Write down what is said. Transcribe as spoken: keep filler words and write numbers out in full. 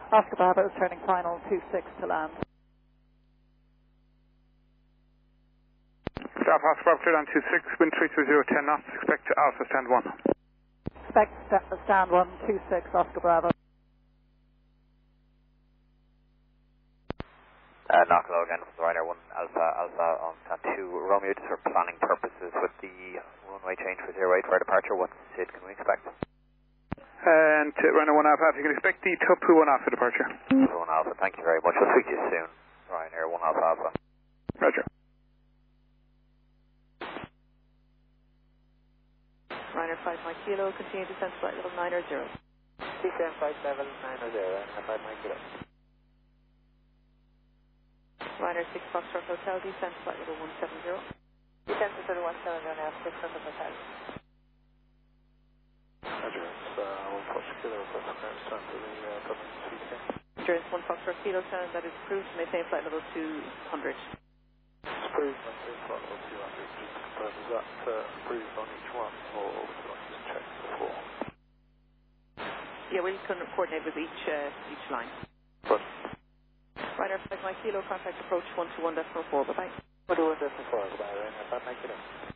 Oscar Bravo is turning final two six to land. Stop Oscar Bravo, clear down two six, wind three two zero, ten knots, expect Alpha stand one. Expect st stand one two six, Oscar Bravo. Uh, knock low again from Ryanair one Alpha, Alpha on stand two, Romeo, just for planning purposes with the runway change for zero eight for departure, what S I D can we expect? And uh, Ryanair one Alpha, you can expect the Tupu one Alpha departure. one Alpha, thank you very much, we'll speak to you soon. Ryanair one Alpha Alpha. Roger. Ryanair five Mike Kilo, continue descent flight level nine or zero. Descent flight level nine or zero, and five Mike Kilo. Ryanair six Foxtrot Hotel, descent flight level one seven zero. Descent to one seven zero now, six Foxtrot Hotel. Roger, it's uh, one Foxtrot Kilo, request clearance time to the uh, Dublin C T. Endurance one Foxtrot Kilo, sound that is approved to maintain flight level two hundred. It's approved on the flight level two hundred, just to confirm, is that uh, approved on each one, or would you like to check before? Yeah, we'll co- coordinate with each uh, each line. But Ryanair five Mike Kilo, contact approach one two one decimal four, bye bye. one two one decimal four, goodbye, Ryanair five Mike Kilo.